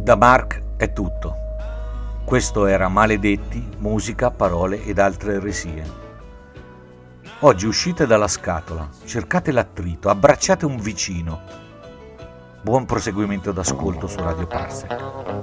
Da Mark è tutto. Questo era Maledetti, musica, parole ed altre eresie. Oggi uscite dalla scatola, cercate l'attrito, abbracciate un vicino. Buon proseguimento d'ascolto su Radio Parsec.